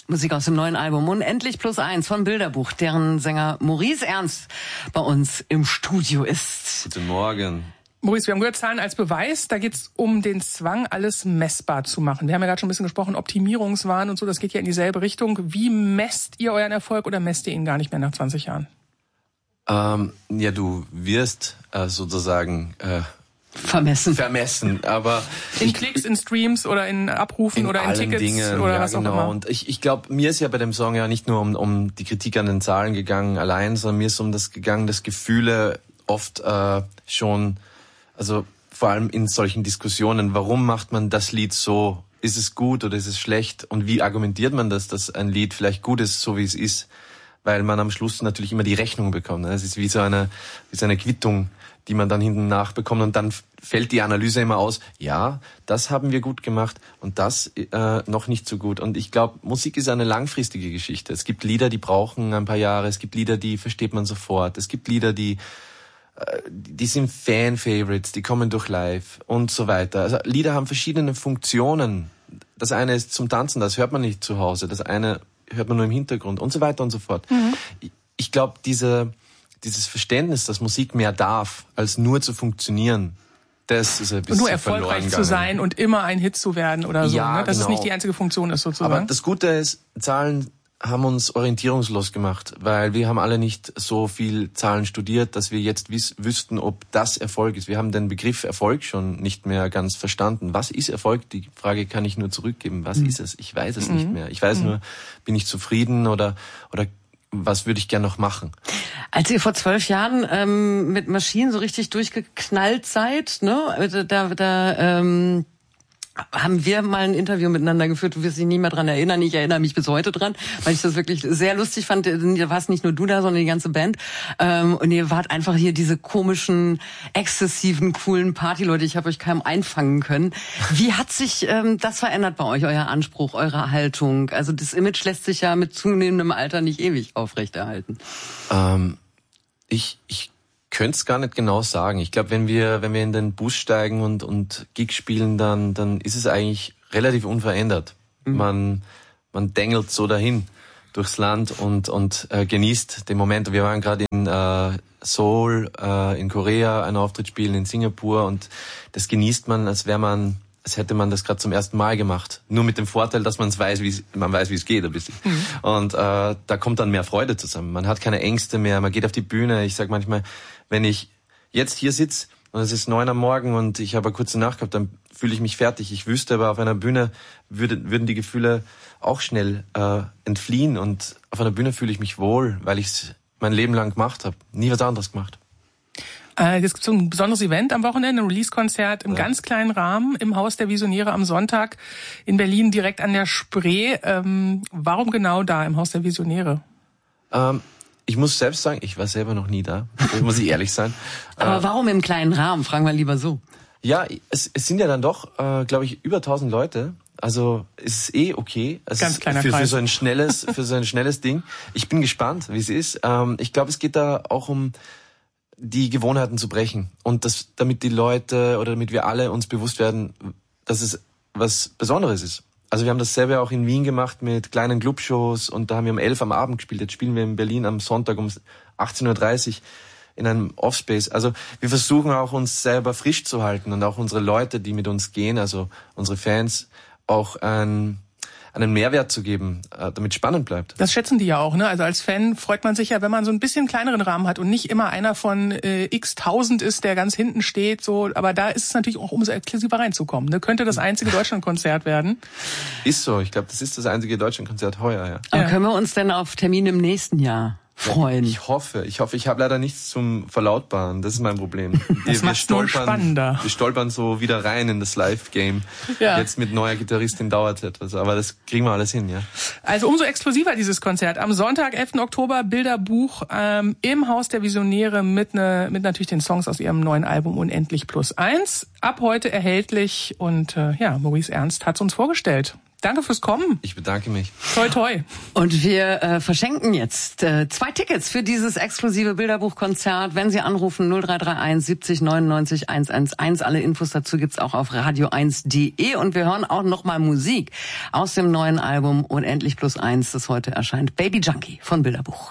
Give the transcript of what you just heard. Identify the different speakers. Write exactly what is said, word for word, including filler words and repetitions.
Speaker 1: Musik aus dem neuen Album Unendlich plus eins von Bilderbuch, deren Sänger Maurice Ernst bei uns im Studio ist.
Speaker 2: Guten Morgen.
Speaker 3: Maurice, wir haben gehört, Zahlen als Beweis. Da geht's um den Zwang, alles messbar zu machen. Wir haben ja gerade schon ein bisschen gesprochen, Optimierungswahn und so, das geht ja in dieselbe Richtung. Wie messt ihr euren Erfolg oder messt ihr ihn gar nicht mehr nach zwanzig Jahren?
Speaker 2: Ähm, ja, du wirst äh, sozusagen... Äh,
Speaker 1: Vermessen.
Speaker 2: Vermessen, aber...
Speaker 3: In
Speaker 2: ich,
Speaker 3: Klicks, in Streams oder in Abrufen
Speaker 2: in
Speaker 3: oder in Tickets
Speaker 2: Dingen,
Speaker 3: oder
Speaker 2: ja,
Speaker 3: was
Speaker 2: genau.
Speaker 3: auch immer.
Speaker 2: Und ich, ich glaube, mir ist ja bei dem Song ja nicht nur um, um die Kritik an den Zahlen gegangen allein, sondern mir ist um das gegangen, dass Gefühle oft äh, schon, also vor allem in solchen Diskussionen, warum macht man das Lied so? Ist es gut oder ist es schlecht? Und wie argumentiert man das, dass ein Lied vielleicht gut ist, so wie es ist? Weil man am Schluss natürlich immer die Rechnung bekommt. Es ist wie so eine, wie so eine Quittung, die man dann hinten nachbekommt, und dann fällt die Analyse immer aus, ja, das haben wir gut gemacht und das äh, noch nicht so gut. Und ich glaube, Musik ist eine langfristige Geschichte. Es gibt Lieder, die brauchen ein paar Jahre, es gibt Lieder, die versteht man sofort, es gibt Lieder, die äh, die sind Fan-Favorites, die kommen durch live und so weiter. Also Lieder haben verschiedene Funktionen. Das eine ist zum Tanzen, das hört man nicht zu Hause, das eine hört man nur im Hintergrund und so weiter und so fort. Mhm. Ich, ich glaube, diese dieses Verständnis, dass Musik mehr darf, als nur zu funktionieren, das ist ein bisschen
Speaker 3: und nur erfolgreich zu sein und immer ein Hit zu werden oder so,
Speaker 2: ja,
Speaker 3: ne? Dass
Speaker 2: genau.
Speaker 3: es nicht die einzige Funktion ist sozusagen.
Speaker 2: Aber das Gute ist, Zahlen haben uns orientierungslos gemacht, weil wir haben alle nicht so viel Zahlen studiert, dass wir jetzt wiss, wüssten, ob das Erfolg ist. Wir haben den Begriff Erfolg schon nicht mehr ganz verstanden. Was ist Erfolg? Die Frage kann ich nur zurückgeben. Was mhm. ist es? Ich weiß es mhm. nicht mehr. Ich weiß mhm. nur, bin ich zufrieden oder oder was würde ich gern noch machen?
Speaker 1: Als ihr vor zwölf Jahren ähm, mit Maschinen so richtig durchgeknallt seid, ne, da, da ähm, haben wir mal ein Interview miteinander geführt, du wirst dich nie mehr dran erinnern, ich erinnere mich bis heute dran, weil ich das wirklich sehr lustig fand. Da warst nicht nur du da, sondern die ganze Band. Ähm, und ihr wart einfach hier diese komischen, exzessiven, coolen Partyleute. Ich habe euch kaum einfangen können. Wie hat sich ähm, das verändert bei euch, euer Anspruch, eure Haltung? Also das Image lässt sich ja mit zunehmendem Alter nicht ewig aufrechterhalten.
Speaker 2: Ähm, ich ich könnte es gar nicht genau sagen. Ich glaube, wenn wir wenn wir in den Bus steigen und und Gig spielen, dann dann ist es eigentlich relativ unverändert. Mhm. Man man dengelt so dahin durchs Land und und äh, genießt den Moment. Wir waren gerade in äh, Seoul, äh, in Korea, einen Auftritt spielen, in Singapur, und das genießt man, als wäre man, als hätte man das gerade zum ersten Mal gemacht. Nur mit dem Vorteil, dass man es weiß, wie man weiß, wie es geht ein bisschen. Mhm. Und äh, da kommt dann mehr Freude zusammen. Man hat keine Ängste mehr. Man geht auf die Bühne. Ich sag manchmal, wenn ich jetzt hier sitze und es ist neun am Morgen und ich habe eine kurze Nacht gehabt, dann fühle ich mich fertig. Ich wüsste aber, auf einer Bühne würde, würden die Gefühle auch schnell äh, entfliehen. Und auf einer Bühne fühle ich mich wohl, weil ich es mein Leben lang gemacht habe. Nie was anderes gemacht.
Speaker 3: Äh, es gibt so ein besonderes Event am Wochenende, ein Release-Konzert im ja. ganz kleinen Rahmen im Haus der Visionäre am Sonntag in Berlin, direkt an der Spree. Ähm, warum genau da, im Haus der Visionäre? Ähm,
Speaker 2: Ich muss selbst sagen, ich war selber noch nie da, muss ich ehrlich sein.
Speaker 1: Aber äh, warum im kleinen Rahmen? Fragen wir lieber so.
Speaker 2: Ja, es, es sind ja dann doch, äh, glaube ich, über tausend Leute. Also es ist eh okay. Es
Speaker 3: Ganz
Speaker 2: ist
Speaker 3: kleiner
Speaker 2: für,
Speaker 3: Kreis.
Speaker 2: für so ein schnelles, für so ein schnelles Ding. Ich bin gespannt, wie es ist. Ähm, ich glaube, es geht da auch um die Gewohnheiten zu brechen und das, damit die Leute oder damit wir alle uns bewusst werden, dass es was Besonderes ist. Also wir haben dasselbe auch in Wien gemacht mit kleinen Clubshows, und da haben wir um elf am Abend gespielt. Jetzt spielen wir in Berlin am Sonntag um achtzehn Uhr dreißig in einem Offspace. Also wir versuchen auch, uns selber frisch zu halten und auch unsere Leute, die mit uns gehen, also unsere Fans, auch ein, einen Mehrwert zu geben, damit es spannend bleibt.
Speaker 3: Das schätzen die ja auch, ne? Also als Fan freut man sich ja, wenn man so ein bisschen kleineren Rahmen hat und nicht immer einer von äh, x tausend ist, der ganz hinten steht. So, aber da ist es natürlich auch, umso exklusiver reinzukommen. Ne? Könnte das einzige Deutschlandkonzert werden?
Speaker 2: Ist so. Ich glaube, das ist das einzige Deutschlandkonzert heuer. Ja.
Speaker 1: Aber
Speaker 3: ja.
Speaker 1: können wir uns denn auf Termin im nächsten Jahr freuen?
Speaker 2: Ich hoffe, ich hoffe. Ich habe leider nichts zum Verlautbaren. Das ist mein Problem.
Speaker 3: Das macht's nur spannender.
Speaker 2: Wir stolpern so wieder rein in das Live-Game.
Speaker 3: Ja.
Speaker 2: Jetzt mit neuer Gitarristin dauert etwas, aber das kriegen wir alles hin, ja.
Speaker 3: Also umso exklusiver dieses Konzert. Am Sonntag, elften Oktober, Bilderbuch ähm, im Haus der Visionäre mit ne, mit natürlich den Songs aus ihrem neuen Album Unendlich plus eins. Ab heute erhältlich, und äh, ja, Maurice Ernst hat's uns vorgestellt. Danke fürs Kommen.
Speaker 2: Ich bedanke mich.
Speaker 3: Toi, toi.
Speaker 1: Und wir äh, verschenken jetzt äh, zwei Tickets für dieses exklusive Bilderbuchkonzert. Wenn Sie anrufen null drei drei eins siebzig neunundneunzig hunderteins. Alle Infos dazu gibt's auch auf radio eins punkt de. Und wir hören auch nochmal Musik aus dem neuen Album Unendlich plus eins, das heute erscheint. Baby Junkie von Bilderbuch.